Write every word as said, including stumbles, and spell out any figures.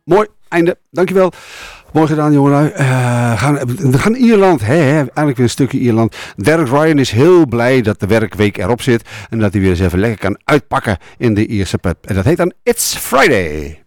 Mooi, einde. Dankjewel. Mooi gedaan, jongelui. Uh, gaan, we gaan Ierland. Hè, hè, eigenlijk weer een stukje Ierland. Derek Ryan is heel blij dat de werkweek erop zit. En dat hij weer eens even lekker kan uitpakken in de Ierse pub. En dat heet dan It's Friday.